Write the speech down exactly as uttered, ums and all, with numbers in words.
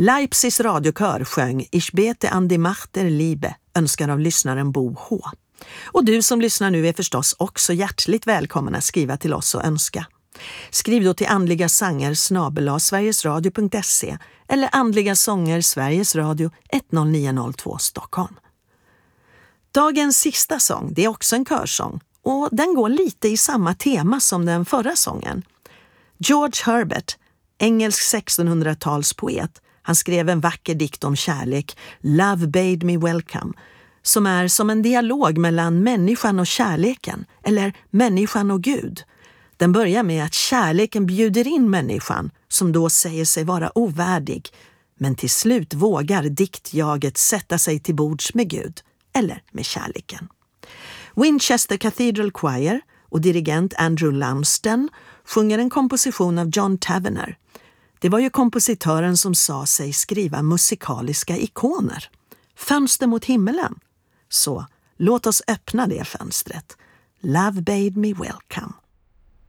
Leipzigs radiokör sjöng Ich bete an die Macht der Liebe, önskar av lyssnaren Bo H. Och du som lyssnar nu är förstås också hjärtligt välkommen att skriva till oss och önska. Skriv då till andliga sånger snabel-a sverigesradio punkt se eller andliga sånger Sveriges Radio ett noll nio noll två Stockholm. Dagens sista sång, det är också en körsång och den går lite i samma tema som den förra sången. George Herbert, engelsk sextonhundratalspoet, han skrev en vacker dikt om kärlek, Love Bade Me Welcome, som är som en dialog mellan människan och kärleken, eller människan och Gud. Den börjar med att kärleken bjuder in människan, som då säger sig vara ovärdig, men till slut vågar diktjaget sätta sig till bords med Gud, eller med kärleken. Winchester Cathedral Choir och dirigent Andrew Lumsden sjunger en komposition av John Tavener. Det var ju kompositören som sa sig skriva musikaliska ikoner. Fönster mot himmelen. Så låt oss öppna det fönstret. Love bade me welcome.